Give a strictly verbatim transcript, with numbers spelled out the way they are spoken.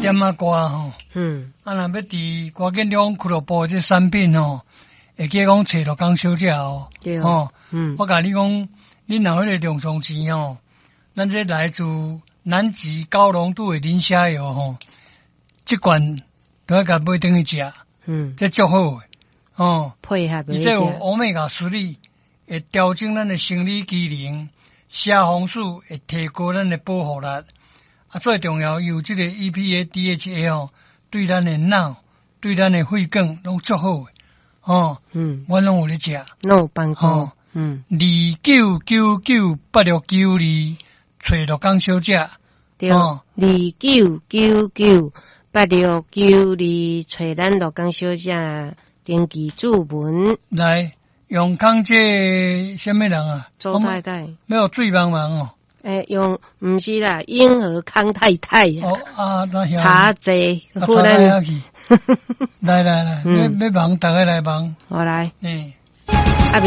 点啊歌吼， 嗯， 啊，若要伫歌建中俱乐部这产品吼，会记讲找着工小姐哦， 对哦， 嗯， 我甲你讲，恁若迄个量松钱吼，咱这来自南极高浓度的磷虾油吼，即罐都要甲买等去食， 嗯， 这足好诶，哦， 配合而且有欧米伽三力，会调整咱的生理机能，虾红素会提高咱的保护力，啊，最重要有这个 E P A D H A 哦，对咱的脑、对咱的肺管拢足好诶，哦， 嗯， 我拢有咧食， 拢有帮助， 哦， 嗯， 二九九九八六九二，找到江小姐， 对，二九九九八六九二，找咱罗江小姐登记注文， 来用康这什么人啊？ 周太太， 没有醉茫茫哦。 诶、欸，用毋是啦，婴儿康太太啊， 哦啊，那茶济， 夫人去，来来来，要要忙，大家来忙， 好来， 嗯， 阿明。